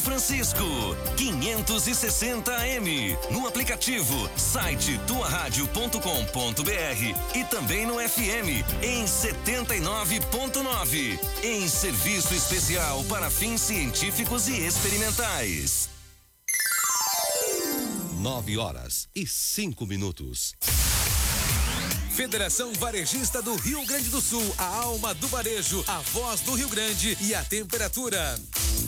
Francisco, 560M. No aplicativo, site tuaradio.com.br e também no FM em 79.9. Em serviço especial para fins científicos e experimentais. 9h05. Federação Varejista do Rio Grande do Sul, a alma do varejo, a voz do Rio Grande e a temperatura.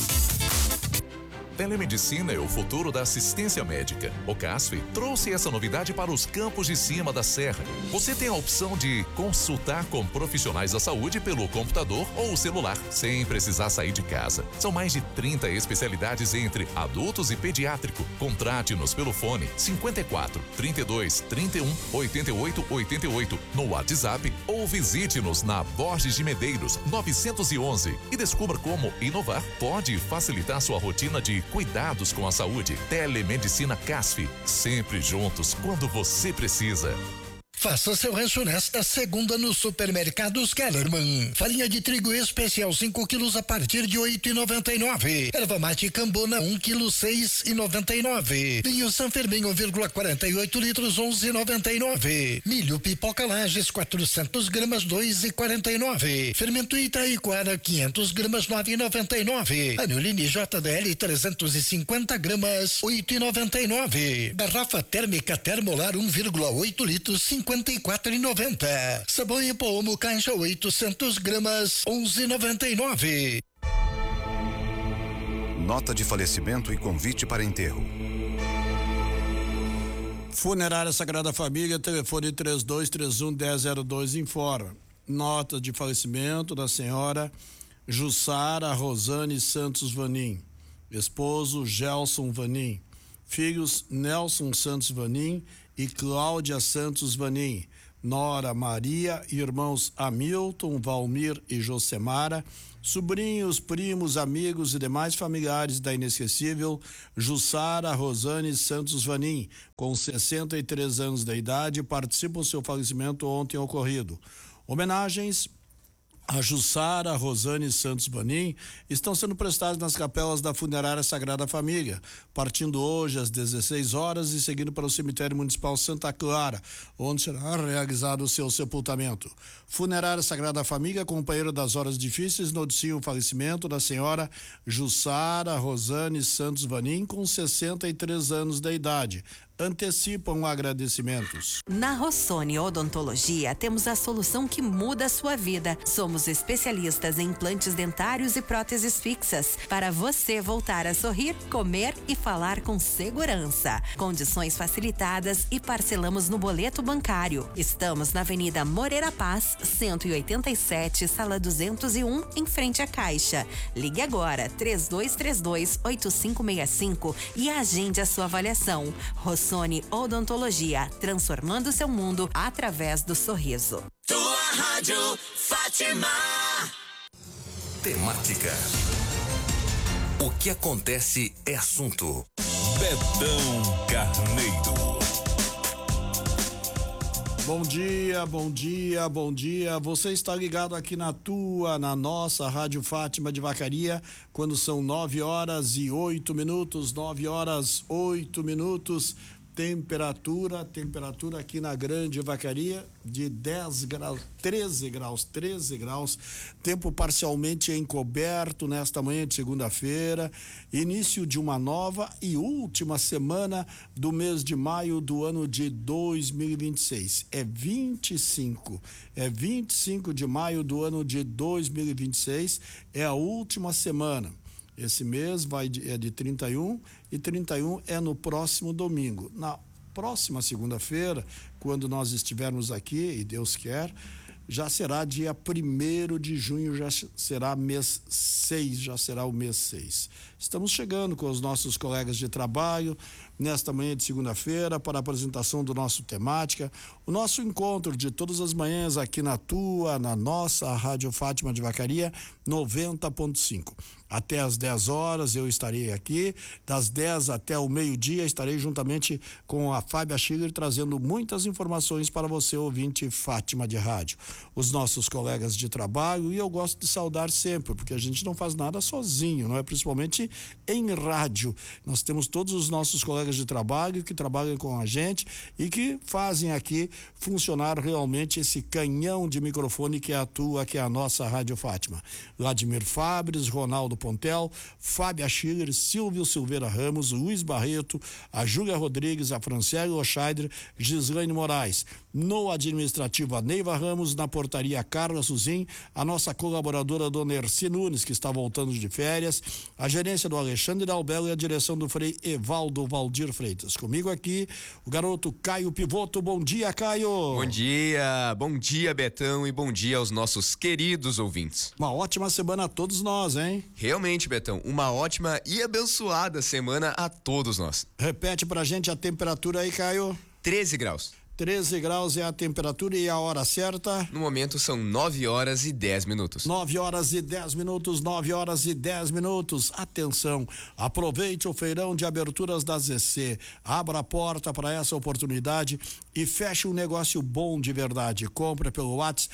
Telemedicina é o futuro da assistência médica. O CASF trouxe essa novidade para os campos de cima da serra. Você tem a opção de consultar com profissionais da saúde pelo computador ou celular, sem precisar sair de casa. São mais de 30 especialidades entre adultos e pediátrico. Contrate-nos pelo fone 54 32 31 88 88 no WhatsApp ou visite-nos na Borges de Medeiros 911 e descubra como inovar pode facilitar sua rotina de cuidados com a saúde. Telemedicina CASF, sempre juntos quando você precisa. Faça seu rancho nesta segunda no Supermercados Kellerman. Farinha de trigo especial 5 quilos a partir de 8,99. Erva mate Cambona 1 quilo 6,99. Vinho San Fermin 1,48 litros 11,99. Milho Pipoca Lages 400 gramas 2,49. Fermento Itaiquara 500 gramas 9,99. Anilini JDL 350 gramas 8,99. Garrafa térmica Termolar 1,8 litros 54,90. Sabão em pó Omo caixa 800 gramas 11,99. Nota de falecimento e convite para enterro. Funerária Sagrada Família, telefone 3231-1002 informa. Nota de falecimento da senhora Jussara Rosane Santos Vanim, esposo Gelson Vanim, filhos Nelson Santos Vanim e Cláudia Santos Vanim, nora Maria, irmãos Hamilton, Valmir e Josemara, sobrinhos, primos, amigos e demais familiares da inesquecível Jussara Rosane Santos Vanim, com 63 anos de idade, participam do seu falecimento ontem ocorrido. Homenagens a Jussara Rosane Santos Vanim estão sendo prestadas nas capelas da Funerária Sagrada Família, partindo hoje às 16 horas e seguindo para o cemitério municipal Santa Clara, onde será realizado o seu sepultamento. Funerária Sagrada Família, companheira das horas difíceis, noticia o falecimento da senhora Jussara Rosane Santos Vanim, com 63 anos de idade. Antecipam agradecimentos. Na Rossoni Odontologia temos a solução que muda a sua vida. Somos especialistas em implantes dentários e próteses fixas para você voltar a sorrir, comer e falar com segurança. Condições facilitadas e parcelamos no boleto bancário. Estamos na Avenida Moreira Paz, 187, sala 201, em frente à Caixa. Ligue agora 3232-8565 e agende a sua avaliação. Rossoni Odontologia, transformando seu mundo através do sorriso. Tua Rádio Fátima. Temática. O que acontece é assunto. Betão Carneiro. Bom dia, bom dia, bom dia. Você está ligado aqui na nossa Rádio Fátima de Vacaria, quando são 9h08, 9h08. Temperatura aqui na Grande Vacaria de 10 graus, 13 graus, tempo parcialmente encoberto nesta manhã de segunda-feira, início de uma nova e última semana do mês de maio do ano de 2026. É 25 de maio do ano de 2026, é a última semana. Esse mês é de 31 e 31 é no próximo domingo. Na próxima segunda-feira, quando nós estivermos aqui, e Deus quer, já será dia 1º de junho, já será mês 6, já será o mês 6. Estamos chegando com os nossos colegas de trabalho nesta manhã de segunda-feira para a apresentação do nosso temática, o nosso encontro de todas as manhãs aqui na nossa Rádio Fátima de Vacaria 90.5. até às 10 horas eu estarei aqui, das 10 até o meio-dia estarei juntamente com a Fábia Schiller trazendo muitas informações para você, ouvinte Fátima de Rádio. Os nossos colegas de trabalho, e eu gosto de saudar sempre, porque a gente não faz nada sozinho, não é? Principalmente em rádio. Nós temos todos os nossos colegas de trabalho que trabalham com a gente e que fazem aqui funcionar realmente esse canhão de microfone que atua, que é a nossa Rádio Fátima. Vladimir Fabres, Ronaldo Pontel, Fábia Schiller, Silvio Silveira Ramos, Luiz Barreto, a Júlia Rodrigues, a Franciele Oscheider, Gislaine Moraes. No administrativo, a Neiva Ramos, na portaria Carla Suzin, a nossa colaboradora Dona Erci Nunes, que está voltando de férias, a gerência do Alexandre Albelo e a direção do Frei Evaldo Valdir Freitas. Comigo aqui, o garoto Caio Pivoto. Bom dia, Caio. Bom dia, Betão, e bom dia aos nossos queridos ouvintes. Uma ótima semana a todos nós, hein? Realmente, Betão, uma ótima e abençoada semana a todos nós. Repete pra gente a temperatura aí, Caio. 13 graus. 13 graus é a temperatura e a hora certa? No momento são 9 horas e 10 minutos. 9 horas e 10 minutos, 9 horas e 10 minutos. Atenção, aproveite o feirão de aberturas da ZC. Abra a porta para essa oportunidade e feche um negócio bom de verdade. Compre pelo WhatsApp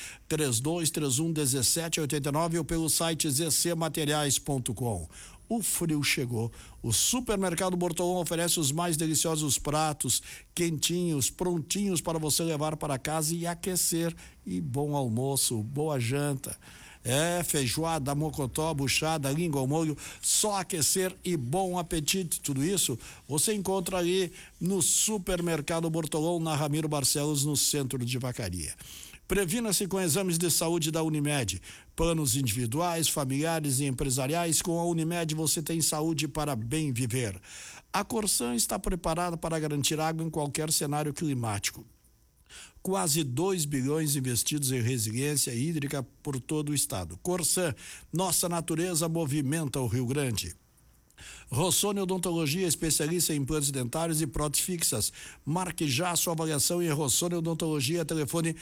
32311789 ou pelo site zcmateriais.com. O frio chegou. O Supermercado Bortolão oferece os mais deliciosos pratos, quentinhos, prontinhos para você levar para casa e aquecer. E bom almoço, boa janta. Feijoada, mocotó, buchada, língua ao molho, só aquecer e bom apetite. Tudo isso você encontra ali no Supermercado Bortolão, na Ramiro Barcelos, no centro de Vacaria. Previna-se com exames de saúde da Unimed. Planos individuais, familiares e empresariais. Com a Unimed você tem saúde para bem viver. A Corsan está preparada para garantir água em qualquer cenário climático. Quase 2 bilhões investidos em resiliência hídrica por todo o estado. Corsan, nossa natureza movimenta o Rio Grande. Rossoni Odontologia, especialista em implantes dentários e próteses fixas. Marque já a sua avaliação em Rossoni Odontologia, telefone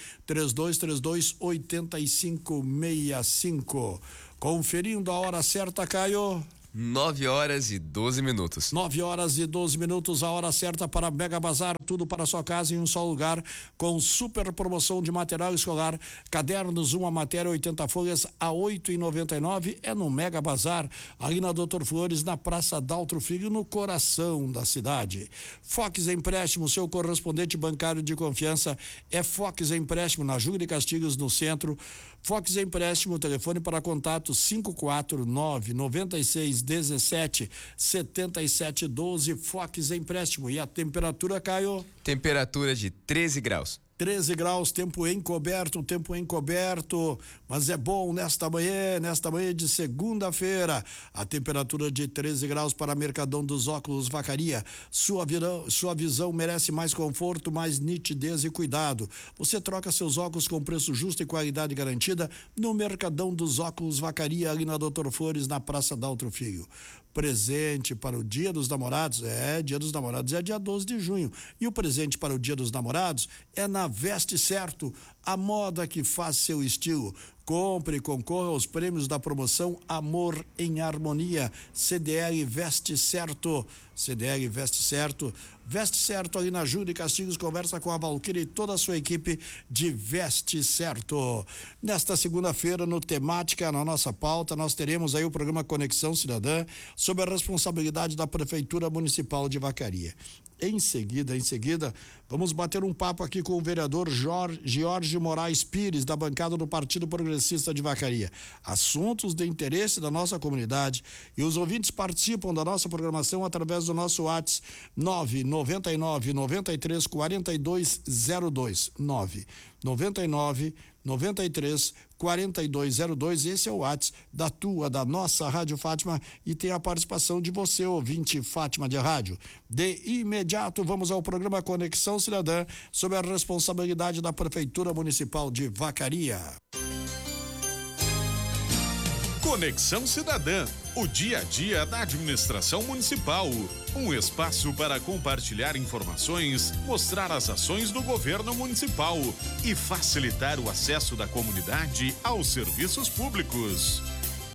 3232-8565. Conferindo a hora certa, Caio. 9 horas e 12 minutos. 9 horas e 12 minutos, a hora certa para Mega Bazar, tudo para sua casa em um só lugar, com super promoção de material escolar, cadernos, uma matéria, 80 folhas a R$8,99, é no Mega Bazar, ali na Doutor Flores, na Praça Daltro Filho, no coração da cidade. Fox Empréstimo, seu correspondente bancário de confiança, é Fox Empréstimo, na Júlia de Castilhos, no centro. Fox Empréstimo, telefone para contato 549-9617-7712, Fox Empréstimo. E a temperatura, Caio? Temperatura de 13 graus. 13 graus, tempo encoberto, mas é bom nesta manhã de segunda-feira. A temperatura de 13 graus para Mercadão dos Óculos Vacaria. Sua visão merece mais conforto, mais nitidez e cuidado. Você troca seus óculos com preço justo e qualidade garantida no Mercadão dos Óculos Vacaria, ali na Doutor Flores, na Praça Daltro Filho. Presente para o Dia dos Namorados, Dia dos Namorados é dia 12 de junho, e o presente para o Dia dos Namorados é na Veste Certo, a moda que faz seu estilo. Compre e concorra aos prêmios da promoção Amor em Harmonia. CDL Veste Certo. CDL Veste Certo. Veste Certo ali na Júlia de Castilhos. Conversa com a Valquíria e toda a sua equipe de Veste Certo. Nesta segunda-feira, no Temática, na nossa pauta, nós teremos aí o programa Conexão Cidadã, sob a responsabilidade da Prefeitura Municipal de Vacaria. Em seguida, vamos bater um papo aqui com o vereador Jorge Moraes Pires, da bancada do Partido Progressista de Vacaria. Assuntos de interesse da nossa comunidade, e os ouvintes participam da nossa programação através do nosso WhatsApp 999-93-4202, 999-93-4202. Esse é o WhatsApp da nossa Rádio Fátima, e tem a participação de você, ouvinte Fátima de Rádio. De imediato, vamos ao programa Conexão Cidadã, sob a responsabilidade da Prefeitura Municipal de Vacaria. Conexão Cidadã, o dia a dia da administração municipal. Um espaço para compartilhar informações, mostrar as ações do governo municipal e facilitar o acesso da comunidade aos serviços públicos.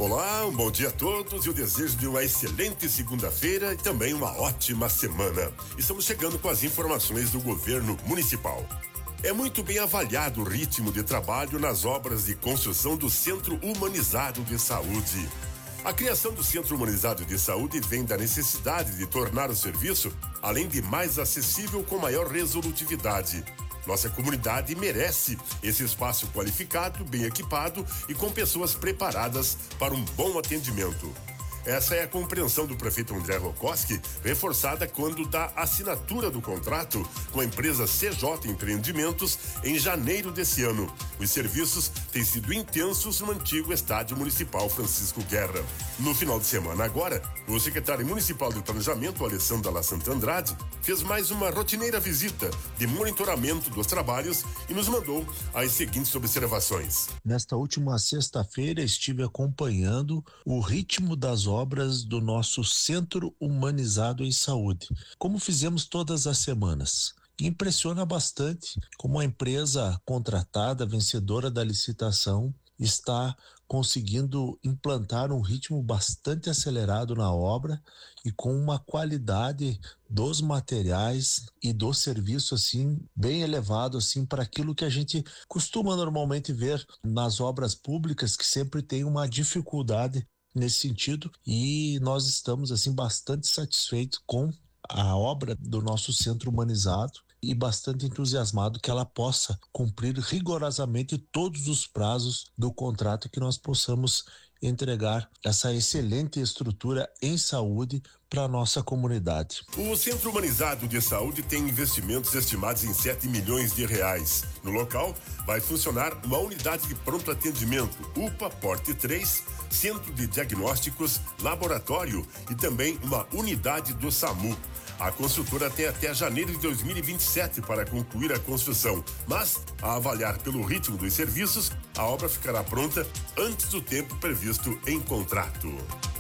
Olá, um bom dia a todos e eu desejo de uma excelente segunda-feira e também uma ótima semana. Estamos chegando com as informações do governo municipal. É muito bem avaliado o ritmo de trabalho nas obras de construção do Centro Humanizado de Saúde. A criação do Centro Humanizado de Saúde vem da necessidade de tornar o serviço, além de mais acessível, com maior resolutividade. Nossa comunidade merece esse espaço qualificado, bem equipado e com pessoas preparadas para um bom atendimento. Essa é a compreensão do prefeito André Rokoski, reforçada quando da assinatura do contrato com a empresa CJ Empreendimentos em janeiro desse ano. Os serviços têm sido intensos no antigo Estádio Municipal Francisco Guerra. No final de semana agora, o secretário municipal de Planejamento, Alessandra La Santa Andrade, fez mais uma rotineira visita de monitoramento dos trabalhos e nos mandou as seguintes observações. Nesta última sexta-feira estive acompanhando o ritmo das obras do nosso Centro Humanizado em Saúde, como fizemos todas as semanas. Impressiona bastante como a empresa contratada, vencedora da licitação, está conseguindo implantar um ritmo bastante acelerado na obra e com uma qualidade dos materiais e do serviço assim bem elevado assim para aquilo que a gente costuma normalmente ver nas obras públicas, que sempre tem uma dificuldade nesse sentido, e nós estamos assim bastante satisfeitos com a obra do nosso Centro Humanizado e bastante entusiasmado que ela possa cumprir rigorosamente todos os prazos do contrato, que nós possamos entregar essa excelente estrutura em saúde para a nossa comunidade. O Centro Humanizado de Saúde tem investimentos estimados em 7 milhões de reais. No local vai funcionar uma unidade de pronto atendimento, UPA Porte 3, centro de diagnósticos, laboratório e também uma unidade do SAMU. A construtora tem até janeiro de 2027 para concluir a construção, mas, a avaliar pelo ritmo dos serviços, a obra ficará pronta antes do tempo previsto em contrato.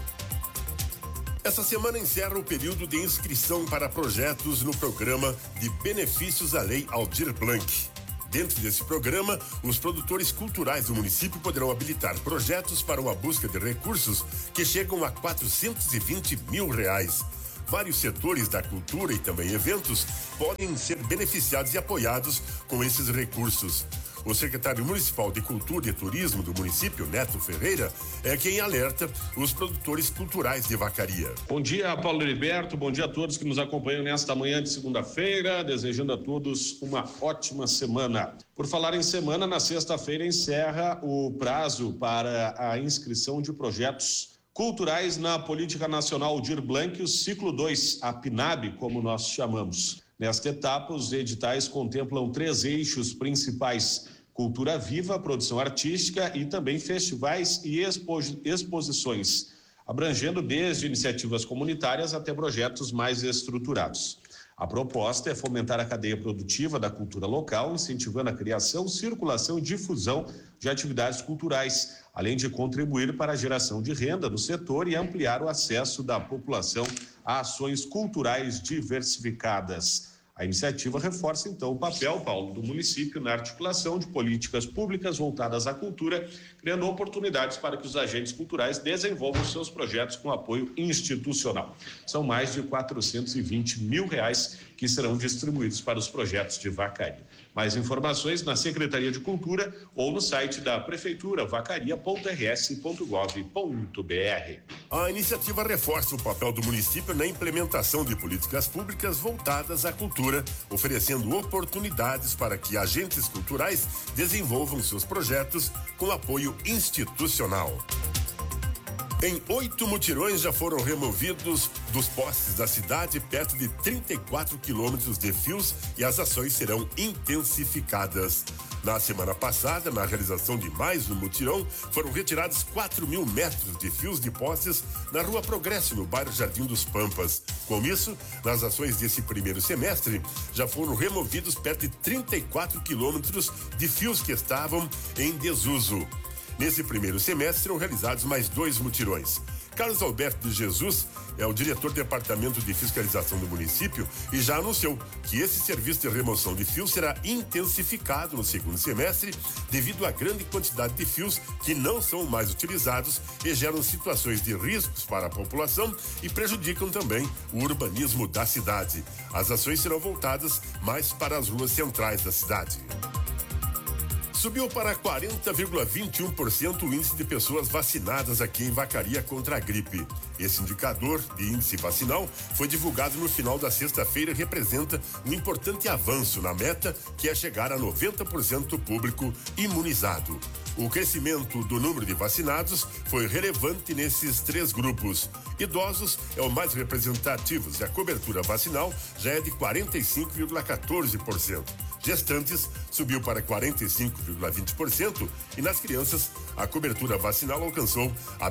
Essa semana encerra o período de inscrição para projetos no programa de benefícios da Lei Aldir Blanc. Dentro desse programa, os produtores culturais do município poderão habilitar projetos para uma busca de recursos que chegam a R$420 mil. Vários setores da cultura e também eventos podem ser beneficiados e apoiados com esses recursos. O secretário municipal de Cultura e Turismo do município, Neto Ferreira, é quem alerta os produtores culturais de Vacaria. Bom dia, Paulo Heriberto, bom dia a todos que nos acompanham nesta manhã de segunda-feira, desejando a todos uma ótima semana. Por falar em semana, na sexta-feira encerra o prazo para a inscrição de projetos culturais na Política Nacional Aldir Blanc, o ciclo 2, a PNAB, como nós chamamos. Nesta etapa, os editais contemplam 3 eixos principais: cultura viva, produção artística e também festivais e exposições, abrangendo desde iniciativas comunitárias até projetos mais estruturados. A proposta é fomentar a cadeia produtiva da cultura local, incentivando a criação, circulação e difusão de atividades culturais, além de contribuir para a geração de renda no setor e ampliar o acesso da população a ações culturais diversificadas. A iniciativa reforça, então, o papel, Paulo, do município na articulação de políticas públicas voltadas à cultura, criando oportunidades para que os agentes culturais desenvolvam seus projetos com apoio institucional. São mais de R$420 mil que serão distribuídos para os projetos de Vacaria. Mais informações na Secretaria de Cultura ou no site da Prefeitura, vacaria.rs.gov.br. A iniciativa reforça o papel do município na implementação de políticas públicas voltadas à cultura, oferecendo oportunidades para que agentes culturais desenvolvam seus projetos com apoio institucional. Em 8 mutirões já foram removidos dos postes da cidade perto de 34 quilômetros de fios e as ações serão intensificadas. Na semana passada, na realização de mais um mutirão, foram retirados 4.000 metros de fios de postes na Rua Progresso, no bairro Jardim dos Pampas. Com isso, nas ações desse primeiro semestre, já foram removidos perto de 34 quilômetros de fios que estavam em desuso. Nesse primeiro semestre, serão realizados mais 2 mutirões. Carlos Alberto de Jesus é o diretor do Departamento de Fiscalização do município e já anunciou que esse serviço de remoção de fios será intensificado no segundo semestre devido à grande quantidade de fios que não são mais utilizados e geram situações de riscos para a população e prejudicam também o urbanismo da cidade. As ações serão voltadas mais para as ruas centrais da cidade. Subiu para 40,21% o índice de pessoas vacinadas aqui em Vacaria contra a gripe. Esse indicador de índice vacinal foi divulgado no final da sexta-feira e representa um importante avanço na meta, que é chegar a 90% do público imunizado. O crescimento do número de vacinados foi relevante nesses três grupos. Idosos é o mais representativo e a cobertura vacinal já é de 45,14%. Gestantes subiu para 45,20% e nas crianças a cobertura vacinal alcançou a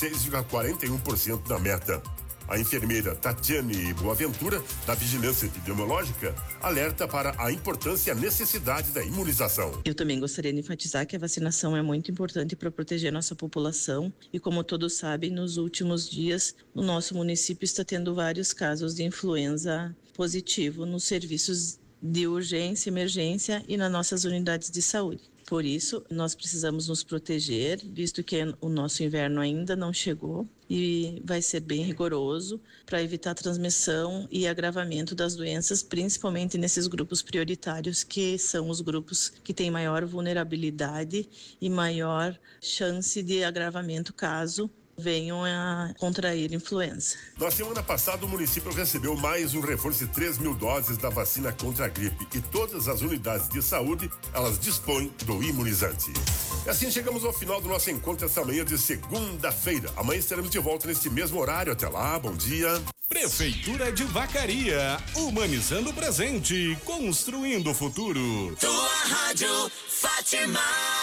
26,41% da meta. A enfermeira Tatiane Boaventura, da Vigilância Epidemiológica, alerta para a importância e a necessidade da imunização. Eu também gostaria de enfatizar que a vacinação é muito importante para proteger nossa população e, como todos sabem, nos últimos dias o nosso município está tendo vários casos de influenza positivo nos serviços de urgência, emergência e nas nossas unidades de saúde. Por isso, nós precisamos nos proteger, visto que o nosso inverno ainda não chegou e vai ser bem rigoroso para evitar a transmissão e agravamento das doenças, principalmente nesses grupos prioritários, que são os grupos que têm maior vulnerabilidade e maior chance de agravamento caso venham a contrair influenza. Na semana passada, o município recebeu mais um reforço de 3.000 doses da vacina contra a gripe e todas as unidades de saúde, elas dispõem do imunizante. E assim chegamos ao final do nosso encontro essa manhã de segunda-feira. Amanhã estaremos de volta nesse mesmo horário. Até lá, bom dia. Prefeitura de Vacaria, humanizando o presente, construindo o futuro. Tua Rádio Fátima.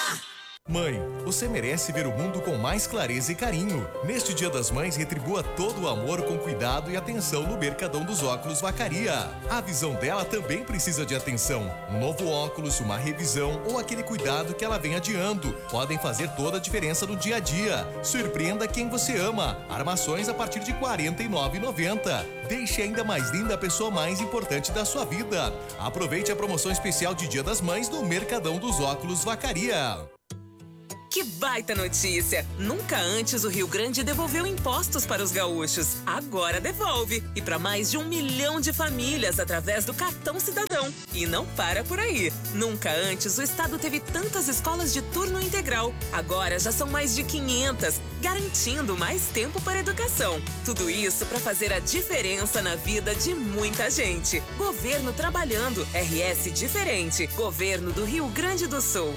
Mãe, você merece ver o mundo com mais clareza e carinho. Neste Dia das Mães, retribua todo o amor com cuidado e atenção no Mercadão dos Óculos Vacaria. A visão dela também precisa de atenção. Um novo óculos, uma revisão ou aquele cuidado que ela vem adiando podem fazer toda a diferença no dia a dia. Surpreenda quem você ama. Armações a partir de R$ 49,90. Deixe ainda mais linda a pessoa mais importante da sua vida. Aproveite a promoção especial de Dia das Mães no Mercadão dos Óculos Vacaria. Que baita notícia! Nunca antes o Rio Grande devolveu impostos para os gaúchos. Agora devolve. E para mais de 1 milhão de famílias através do Cartão Cidadão. E não para por aí. Nunca antes o estado teve tantas escolas de turno integral. Agora já são mais de 500, garantindo mais tempo para a educação. Tudo isso para fazer a diferença na vida de muita gente. Governo trabalhando. RS diferente. Governo do Rio Grande do Sul.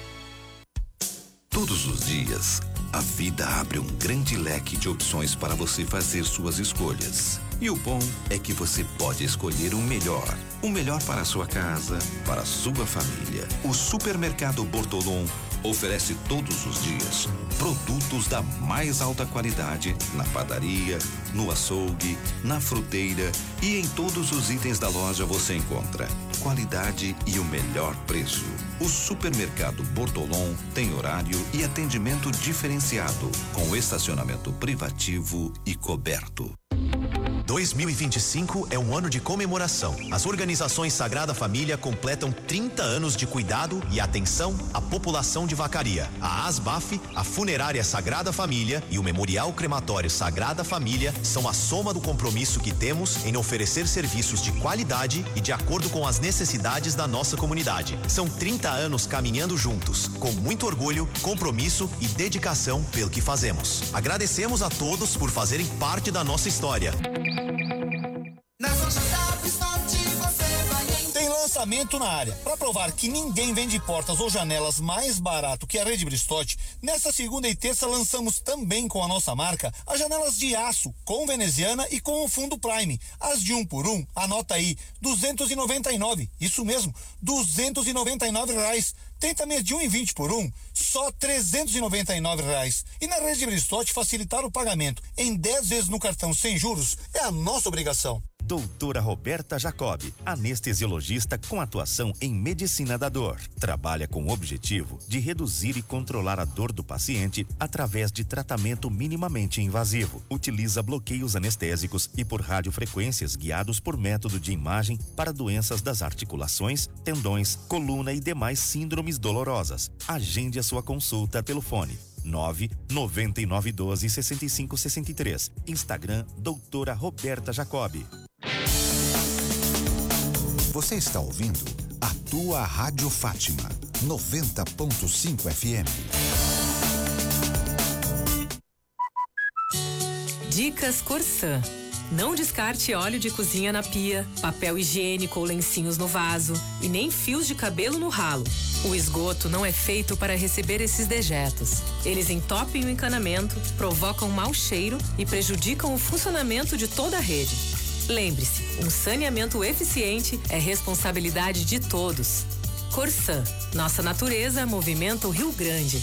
Todos os dias, a vida abre um grande leque de opções para você fazer suas escolhas. E o bom é que você pode escolher o melhor. O melhor para a sua casa, para a sua família. O Supermercado Bortolom oferece todos os dias produtos da mais alta qualidade na padaria, no açougue, na fruteira e em todos os itens da loja você encontra qualidade e o melhor preço. O Supermercado Bortolom tem horário e atendimento diferenciado, com estacionamento privativo e coberto. 2025 é um ano de comemoração. As organizações Sagrada Família completam 30 anos de cuidado e atenção à população de Vacaria. A ASBAF, a Funerária Sagrada Família e o Memorial Crematório Sagrada Família são a soma do compromisso que temos em oferecer serviços de qualidade e de acordo com as necessidades da nossa comunidade. São 30 anos caminhando juntos, com muito orgulho, compromisso e dedicação pelo que fazemos. Agradecemos a todos por fazerem parte da nossa história. Tem lançamento na área. Para provar que ninguém vende portas ou janelas mais barato que a Rede Bristotti, nesta segunda e terça lançamos também com a nossa marca as janelas de aço com veneziana e com o fundo Prime. As de 1 por 1, anota aí, R$299. Isso mesmo, R$299. Tem também as de 1,20 por 1, só R$399. E na Rede Bristotti, facilitar o pagamento em 10 vezes no cartão sem juros é a nossa obrigação. Doutora Roberta Jacobi, anestesiologista com atuação em medicina da dor. Trabalha com o objetivo de reduzir e controlar a dor do paciente através de tratamento minimamente invasivo. Utiliza bloqueios anestésicos e por radiofrequências guiados por método de imagem para doenças das articulações, tendões, coluna e demais síndromes dolorosas. Agende a sua consulta pelo fone 99912-6563. Instagram Doutora Roberta Jacobi. Você está ouvindo a tua Rádio Fátima 90.5 FM. Dicas Corsã. Não descarte óleo de cozinha na pia, papel higiênico ou lencinhos no vaso e nem fios de cabelo no ralo. O esgoto não é feito para receber esses dejetos. Eles entopem o encanamento, provocam mau cheiro e prejudicam o funcionamento de toda a rede. Lembre-se, um saneamento eficiente é responsabilidade de todos. Corsã, nossa natureza movimenta o Rio Grande.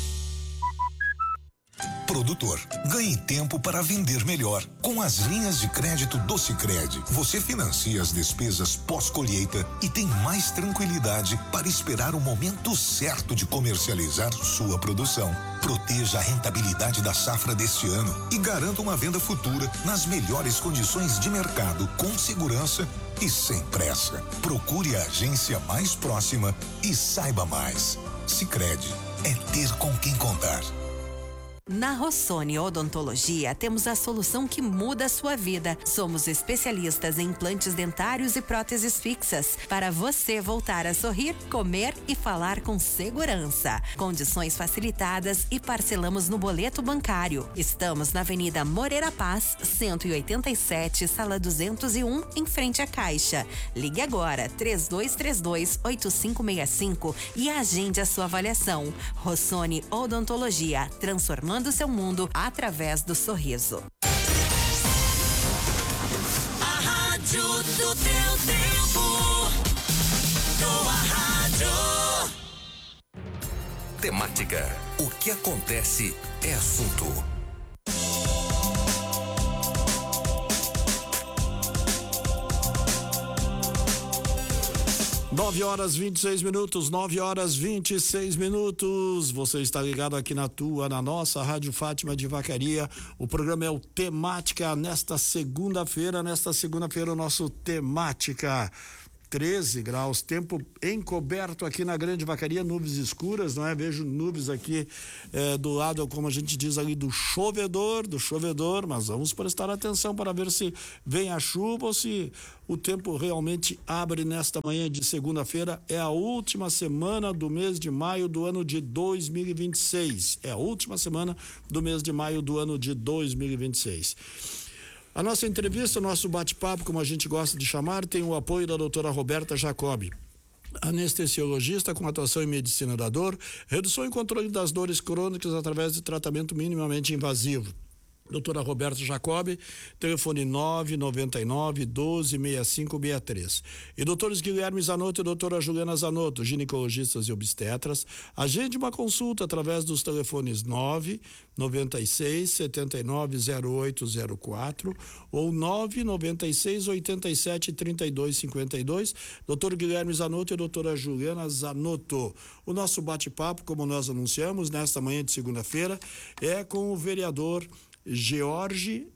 Produtor, ganhe tempo para vender melhor. Com as linhas de crédito do Sicredi, você financia as despesas pós-colheita e tem mais tranquilidade para esperar o momento certo de comercializar sua produção. Proteja a rentabilidade da safra deste ano e garanta uma venda futura nas melhores condições de mercado, com segurança e sem pressa. Procure a agência mais próxima e saiba mais. Sicredi é ter com quem contar. Na Rossoni Odontologia, temos a solução que muda a sua vida. Somos especialistas em implantes dentários e próteses fixas, para você voltar a sorrir, comer e falar com segurança. Condições facilitadas e parcelamos no boleto bancário. Estamos na Avenida Moreira Paz, 187, sala 201, em frente à Caixa. Ligue agora, 3232-8565 e agende a sua avaliação. Rossoni Odontologia, transformando o seu mundo através do sorriso. A rádio do teu tempo. Tua rádio. Temática. O que acontece é assunto. 9 horas 26 minutos, 9 horas 26 minutos. Você está ligado aqui na nossa Rádio Fátima de Vacaria. O programa é o Temática nesta segunda-feira. O nosso Temática. 13 graus, tempo encoberto aqui na Grande Vacaria, nuvens escuras, não é? Vejo nuvens aqui do lado, como a gente diz ali, do chovedor, mas vamos prestar atenção para ver se vem a chuva ou se o tempo realmente abre nesta manhã de segunda-feira. É a última semana do mês de maio do ano de 2026. É a última semana do mês de maio do ano de 2026. A nossa entrevista, o nosso bate-papo, como a gente gosta de chamar, tem o apoio da doutora Roberta Jacobi, anestesiologista com atuação em medicina da dor, redução e controle das dores crônicas através de tratamento minimamente invasivo. Doutora Roberta Jacobi, telefone 999-126563. E doutores Guilherme Zanotto e doutora Juliana Zanotto, ginecologistas e obstetras, agende uma consulta através dos telefones 996-790804 ou 996-87-3252. Doutor Guilherme Zanotto e doutora Juliana Zanotto. O nosso bate-papo, como nós anunciamos, nesta manhã de segunda-feira, é com o vereador George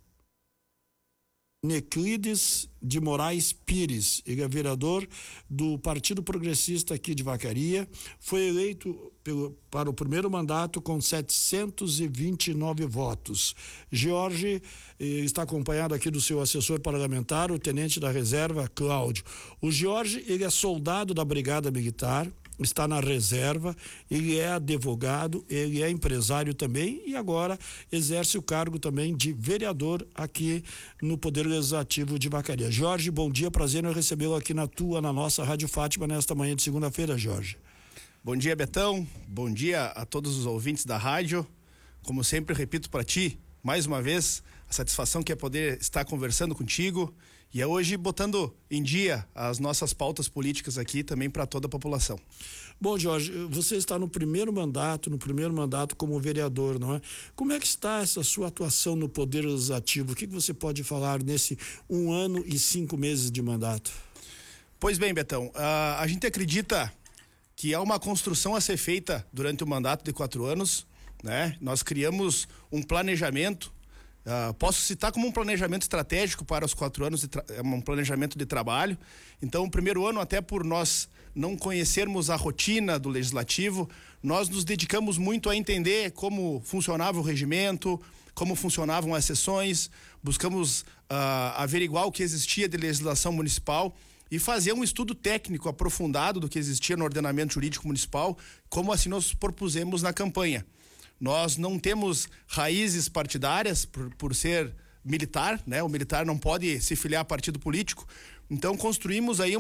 Neclides de Moraes Pires. Ele é vereador do Partido Progressista aqui de Vacaria, foi eleito para o primeiro mandato com 729 votos. George está acompanhado aqui do seu assessor parlamentar, o tenente da reserva, Cláudio. O George, ele é soldado da Brigada Militar, está na reserva, ele é advogado, ele é empresário também e agora exerce o cargo também de vereador aqui no Poder Legislativo de Vacaria. Jorge, bom dia, prazer em recebê-lo aqui na nossa Rádio Fátima nesta manhã de segunda-feira, Jorge. Bom dia, Betão, bom dia a todos os ouvintes da rádio. Como sempre, repito para ti, mais uma vez, a satisfação que é poder estar conversando contigo e é hoje botando em dia as nossas pautas políticas aqui também para toda a população. Bom, Jorge, você está no primeiro mandato como vereador, não é? Como é que está essa sua atuação no Poder Legislativo? O que você pode falar nesse 1 ano e 5 meses de mandato? Pois bem, Betão, a gente acredita que há uma construção a ser feita durante o mandato de 4 anos, né? Nós criamos um planejamento, posso citar como um planejamento estratégico para os 4 anos, um planejamento de trabalho. Então, o primeiro ano, até por nós não conhecermos a rotina do Legislativo, nós nos dedicamos muito a entender como funcionava o regimento, como funcionavam as sessões, buscamos averiguar o que existia de legislação municipal e fazer um estudo técnico aprofundado do que existia no ordenamento jurídico municipal, como assim nós propusemos na campanha. Nós não temos raízes partidárias por ser militar, né? O militar não pode se filiar a partido político. Então construímos aí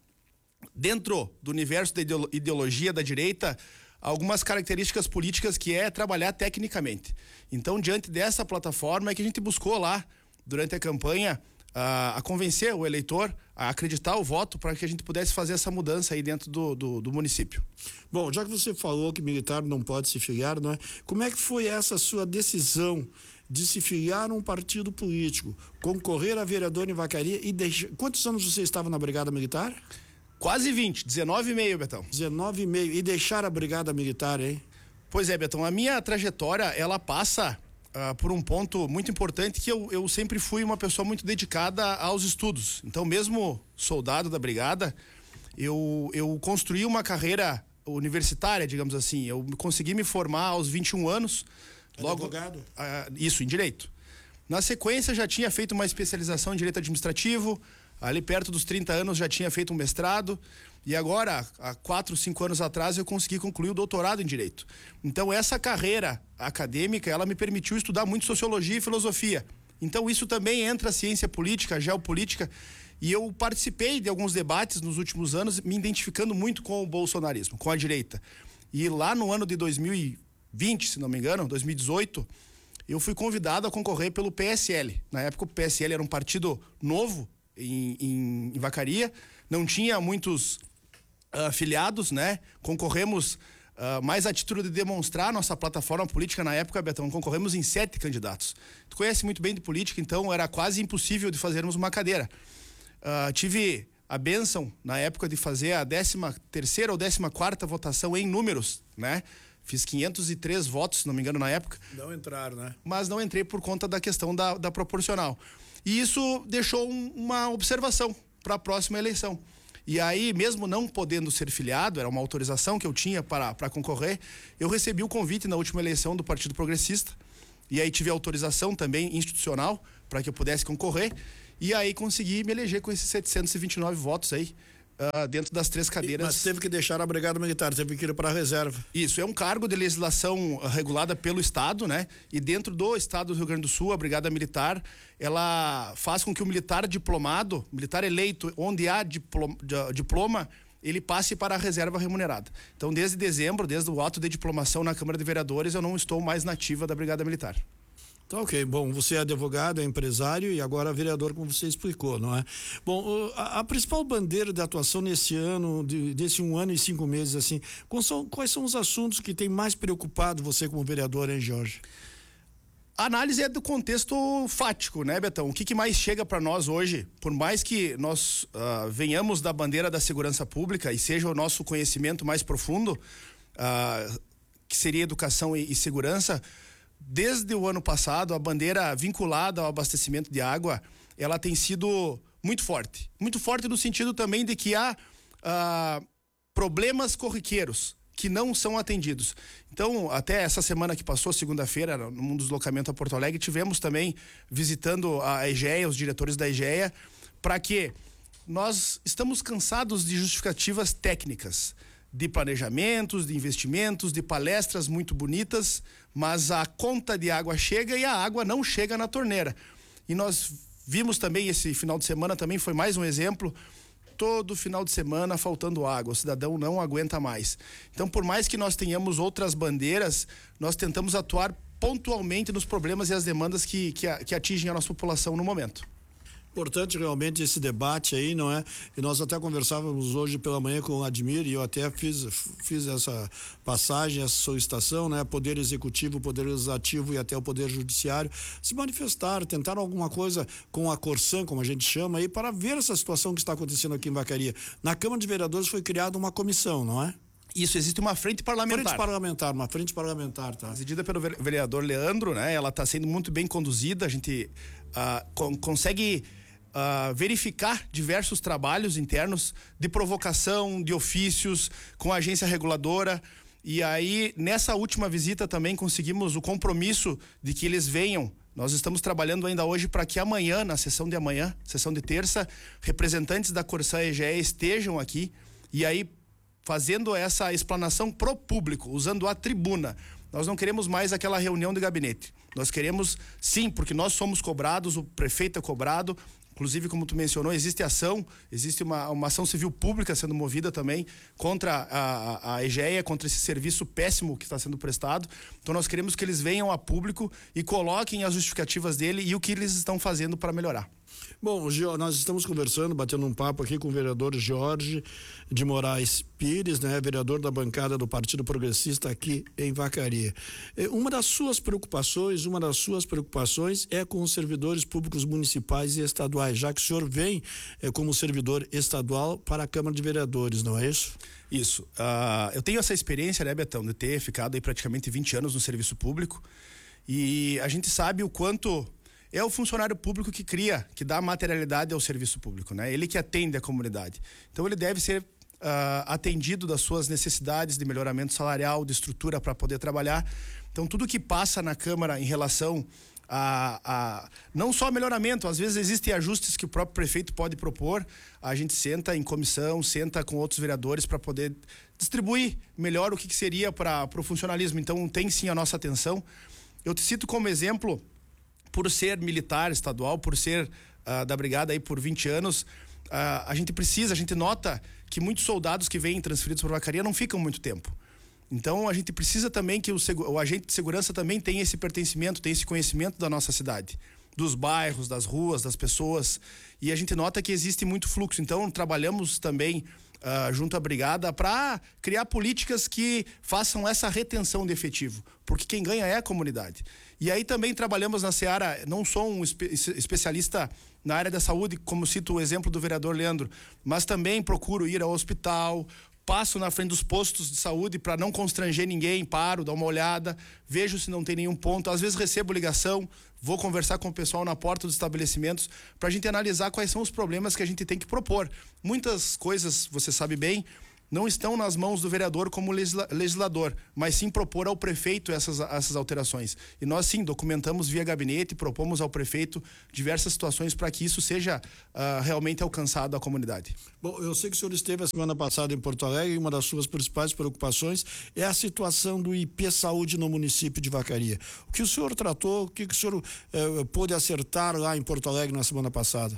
dentro do universo da ideologia da direita, algumas características políticas que é trabalhar tecnicamente. Então, diante dessa plataforma é que a gente buscou lá, durante a campanha, a convencer o eleitor a acreditar o voto para que a gente pudesse fazer essa mudança aí dentro do município. Bom, já que você falou que militar não pode se filiar, não é? Como é que foi essa sua decisão de se filiar a um partido político, concorrer a vereador em Vacaria e deixar... Quantos anos você estava na Brigada Militar? Quase 20, 19,5, Betão. 19,5 e deixar a Brigada Militar, hein? Pois é, Betão, a minha trajetória, ela passa por um ponto muito importante que eu sempre fui uma pessoa muito dedicada aos estudos. Então, mesmo soldado da Brigada, eu construí uma carreira universitária, digamos assim. Eu consegui me formar aos 21 anos. Logo, advogado? Isso, em Direito. Na sequência, já tinha feito uma especialização em Direito Administrativo. Ali perto dos 30 anos já tinha feito um mestrado. E agora, há 4, 5 anos atrás, eu consegui concluir o doutorado em Direito. Então, essa carreira acadêmica, ela me permitiu estudar muito Sociologia e Filosofia. Então, isso também entra a ciência política, a geopolítica. E eu participei de alguns debates nos últimos anos, me identificando muito com o bolsonarismo, com a direita. E lá no ano de 2020, se não me engano, 2018, eu fui convidado a concorrer pelo PSL. Na época, o PSL era um partido novo em Vacaria, não tinha muitos filiados, né? Concorremos mais a título de demonstrar nossa plataforma política na época, Betão. Concorremos em 7 candidatos. Tu conhece muito bem de política, então era quase impossível de fazermos uma cadeira. Tive a bênção, na época, de fazer a 13ª ou 14ª votação em números, né? Fiz 503 votos, se não me engano, na época. Não entraram, né? Mas não entrei por conta da questão da proporcional. E isso deixou uma observação para a próxima eleição. E aí, mesmo não podendo ser filiado, era uma autorização que eu tinha para concorrer, eu recebi o convite na última eleição do Partido Progressista, e aí tive autorização também institucional para que eu pudesse concorrer, e aí consegui me eleger com esses 729 votos aí, dentro das 3 cadeiras. Mas teve que deixar a Brigada Militar, teve que ir para a reserva. Isso, é um cargo de legislação regulada pelo Estado, né? E dentro do Estado do Rio Grande do Sul, a Brigada Militar, ela faz com que o militar diplomado, militar eleito, onde há diploma, ele passe para a reserva remunerada. Então, desde dezembro, desde o ato de diplomação na Câmara de Vereadores, eu não estou mais na ativa da Brigada Militar. Tá, ok. Bom, você é advogado, é empresário e agora vereador, como você explicou, não é? Bom, a principal bandeira de atuação nesse ano, desse 1 ano e 5 meses, assim, quais são os assuntos que tem mais preocupado você como vereador, hein, Jorge? A análise é do contexto fático, né, Betão? O que mais chega para nós hoje, por mais que nós venhamos da bandeira da segurança pública e seja o nosso conhecimento mais profundo, que seria educação e segurança, desde o ano passado, a bandeira vinculada ao abastecimento de água, ela tem sido muito forte. Muito forte no sentido também de que há problemas corriqueiros que não são atendidos. Então, até essa semana que passou, segunda-feira, num deslocamento a Porto Alegre, tivemos também visitando a EGEA, os diretores da EGEA, para que nós estamos cansados de justificativas técnicas, de planejamentos, de investimentos, de palestras muito bonitas, mas a conta de água chega e a água não chega na torneira. E nós vimos também, esse final de semana também foi mais um exemplo, todo final de semana faltando água, o cidadão não aguenta mais. Então, por mais que nós tenhamos outras bandeiras, nós tentamos atuar pontualmente nos problemas e as demandas que atingem a nossa população no momento. Importante realmente esse debate aí, não é? E nós até conversávamos hoje pela manhã com o Admir, e eu até fiz essa passagem, essa solicitação, né? Poder Executivo, Poder Legislativo e até o Poder Judiciário se manifestaram, tentaram alguma coisa com a Corsan, como a gente chama aí, para ver essa situação que está acontecendo aqui em Vacaria. Na Câmara de Vereadores foi criada uma comissão, não é? Isso, existe uma frente parlamentar. Uma frente parlamentar, tá? Presidida pelo vereador Leandro, né? Ela está sendo muito bem conduzida, a gente consegue verificar diversos trabalhos internos de provocação, de ofícios, com a agência reguladora. E aí, nessa última visita também conseguimos o compromisso de que eles venham. Nós estamos trabalhando ainda hoje para que amanhã, na sessão de amanhã, sessão de terça, representantes da Corsan EGE estejam aqui e aí fazendo essa explanação pro público, usando a tribuna. Nós não queremos mais aquela reunião de gabinete. Nós queremos, sim, porque nós somos cobrados, o prefeito é cobrado. Inclusive, como tu mencionou, existe ação, existe uma ação civil pública sendo movida também contra a EGEA, contra esse serviço péssimo que está sendo prestado. Então, nós queremos que eles venham a público e coloquem as justificativas dele e o que eles estão fazendo para melhorar. Bom, nós estamos conversando, batendo um papo aqui com o vereador Jorge de Moraes Pires, né, vereador da bancada do Partido Progressista aqui em Vacaria. Uma das suas preocupações é com os servidores públicos municipais e estaduais, já que o senhor vem como servidor estadual para a Câmara de Vereadores, não é isso? Isso. Eu tenho essa experiência, né, Betão, de ter ficado aí praticamente 20 anos no serviço público, e a gente sabe o quanto é o funcionário público que dá materialidade ao serviço público, né? Ele que atende a comunidade. Então ele deve ser atendido das suas necessidades de melhoramento salarial, de estrutura para poder trabalhar. Então tudo que passa na Câmara em relação a não só melhoramento, às vezes existem ajustes que o próprio prefeito pode propor, a gente senta em comissão, senta com outros vereadores para poder distribuir melhor o que seria para o funcionalismo. Então tem sim a nossa atenção. Eu te cito como exemplo, por ser militar estadual, por ser da brigada aí por 20 anos, a gente nota que muitos soldados que vêm transferidos para Vacaria não ficam muito tempo. Então a gente precisa também que o agente de segurança também tenha esse pertencimento, tenha esse conhecimento da nossa cidade, dos bairros, das ruas, das pessoas, e a gente nota que existe muito fluxo. Então trabalhamos também junto à brigada para criar políticas que façam essa retenção de efetivo, porque quem ganha é a comunidade. E aí também trabalhamos na seara, não sou um especialista na área da saúde, como cito o exemplo do vereador Leandro, mas também procuro ir ao hospital, passo na frente dos postos de saúde para não constranger ninguém, paro, dou uma olhada, vejo se não tem nenhum ponto, às vezes recebo ligação, vou conversar com o pessoal na porta dos estabelecimentos para a gente analisar quais são os problemas que a gente tem que propor. Muitas coisas, você sabe bem, não estão nas mãos do vereador como legislador, mas sim propor ao prefeito essas alterações. E nós sim documentamos via gabinete, propomos ao prefeito diversas situações para que isso seja realmente alcançado à comunidade. Bom, eu sei que o senhor esteve a semana passada em Porto Alegre e uma das suas principais preocupações é a situação do IP Saúde no município de Vacaria. O que o senhor tratou, o que o senhor pôde acertar lá em Porto Alegre na semana passada?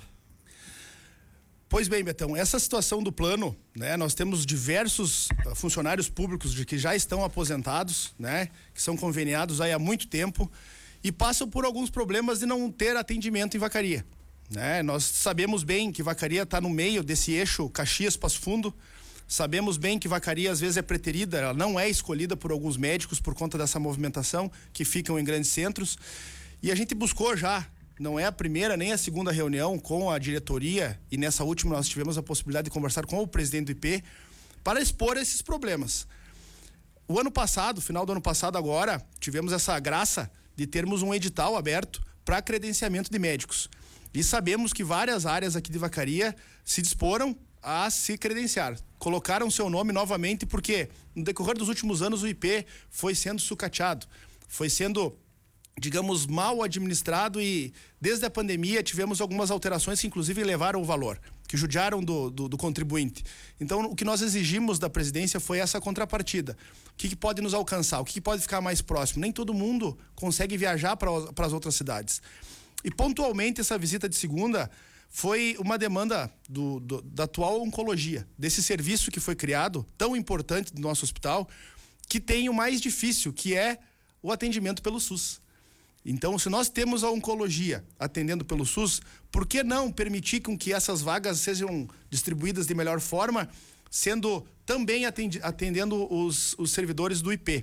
Pois bem, Betão, essa situação do plano, né, nós temos diversos funcionários públicos que já estão aposentados, né, que são conveniados aí há muito tempo e passam por alguns problemas de não ter atendimento em Vacaria, né? Nós sabemos bem que Vacaria está no meio desse eixo Caxias-Passo Fundo, sabemos bem que Vacaria às vezes é preterida, ela não é escolhida por alguns médicos por conta dessa movimentação que ficam em grandes centros, e a gente buscou já. Não é a primeira nem a segunda reunião com a diretoria, e nessa última nós tivemos a possibilidade de conversar com o presidente do IP para expor esses problemas. O ano passado, final do ano passado agora, tivemos essa graça de termos um edital aberto para credenciamento de médicos. E sabemos que várias áreas aqui de Vacaria se disporam a se credenciar. Colocaram seu nome novamente porque no decorrer dos últimos anos o IP foi sendo sucateado, foi sendo, digamos, mal administrado, e desde a pandemia tivemos algumas alterações que inclusive levaram o valor, que judiaram do contribuinte. Então o que nós exigimos da presidência foi essa contrapartida. O que pode nos alcançar? O que pode ficar mais próximo? Nem todo mundo consegue viajar para as outras cidades. E pontualmente essa visita de segunda foi uma demanda da atual oncologia, desse serviço que foi criado, tão importante do nosso hospital, que tem o mais difícil, que é o atendimento pelo SUS. Então, se nós temos a oncologia atendendo pelo SUS, por que não permitir com que essas vagas sejam distribuídas de melhor forma, sendo também atendendo os servidores do IP?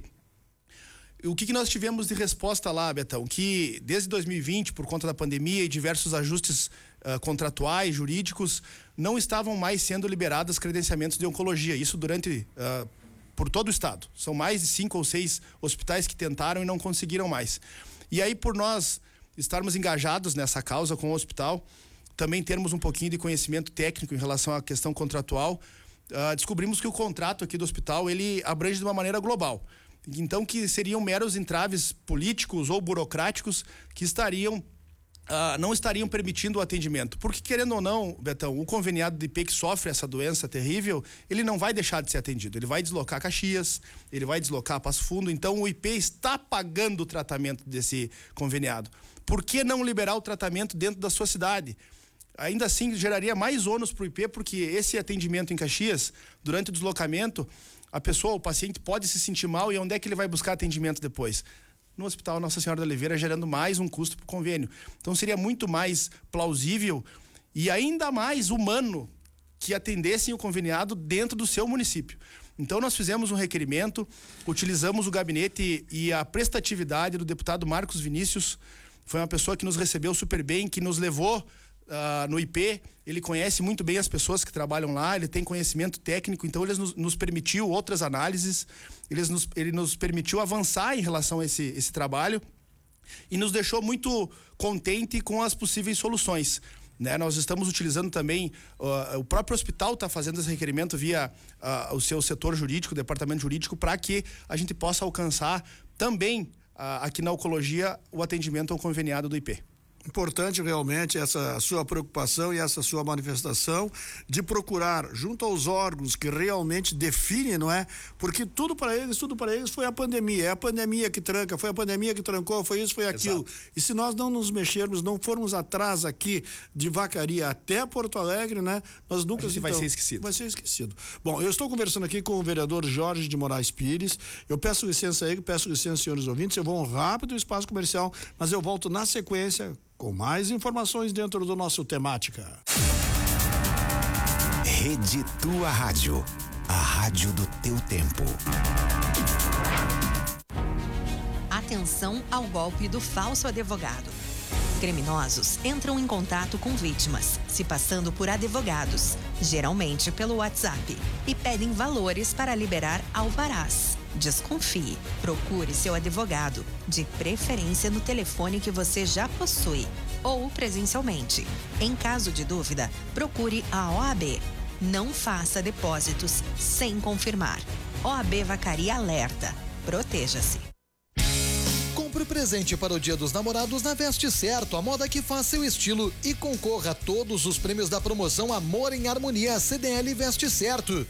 O que nós tivemos de resposta lá, Betão? Que desde 2020, por conta da pandemia e diversos ajustes contratuais, jurídicos, não estavam mais sendo liberados credenciamentos de oncologia. Isso por todo o estado. São mais de 5 ou 6 hospitais que tentaram e não conseguiram mais. E aí, por nós estarmos engajados nessa causa com o hospital, também termos um pouquinho de conhecimento técnico em relação à questão contratual, descobrimos que o contrato aqui do hospital, ele abrange de uma maneira global. Então, que seriam meros entraves políticos ou burocráticos que não estariam permitindo o atendimento. Porque, querendo ou não, Betão, o conveniado de IP que sofre essa doença terrível, ele não vai deixar de ser atendido. Ele vai deslocar Caxias, ele vai deslocar Passo Fundo. Então, o IP está pagando o tratamento desse conveniado. Por que não liberar o tratamento dentro da sua cidade? Ainda assim, geraria mais ônus para o IP, porque esse atendimento em Caxias, durante o deslocamento, a pessoa, o paciente pode se sentir mal, e onde é que ele vai buscar atendimento depois? No Hospital Nossa Senhora da Oliveira, gerando mais um custo para o convênio. Então seria muito mais plausível e ainda mais humano que atendessem o conveniado dentro do seu município. Então nós fizemos um requerimento, utilizamos o gabinete e a prestatividade do deputado Marcos Vinícius. Foi uma pessoa que nos recebeu super bem, que nos levou no IP. Ele conhece muito bem as pessoas que trabalham lá, ele tem conhecimento técnico, então ele nos permitiu outras análises, ele nos permitiu avançar em relação a esse trabalho e nos deixou muito contente com as possíveis soluções. Né? Nós estamos utilizando também, o próprio hospital está fazendo esse requerimento via o seu setor jurídico, o departamento jurídico, para que a gente possa alcançar também aqui na oncologia o atendimento ao conveniado do IP. Importante realmente essa sua preocupação e essa sua manifestação de procurar junto aos órgãos que realmente definem, não é? Porque tudo para eles foi a pandemia. É a pandemia que tranca, foi a pandemia que trancou, foi isso, foi aquilo. Exato. E se nós não nos mexermos, não formos atrás aqui de Vacaria até Porto Alegre, né? Nós nunca vai ser esquecido. Vai ser esquecido. Bom, eu estou conversando aqui com o vereador Jorge de Moraes Pires. Eu peço licença aí, senhores ouvintes, eu vou um rápido espaço comercial, mas eu volto na sequência com mais informações dentro do nosso Temática. Rede Tua Rádio, a rádio do teu tempo. Atenção ao golpe do falso advogado. Criminosos entram em contato com vítimas, se passando por advogados, geralmente pelo WhatsApp, e pedem valores para liberar alvarás. Desconfie. Procure seu advogado, de preferência no telefone que você já possui, ou presencialmente. Em caso de dúvida, procure a OAB. Não faça depósitos sem confirmar. OAB Vacaria alerta. Proteja-se. Compre o presente para o Dia dos Namorados na Veste Certo, a moda que faz seu estilo, e concorra a todos os prêmios da promoção Amor em Harmonia CDL Veste Certo.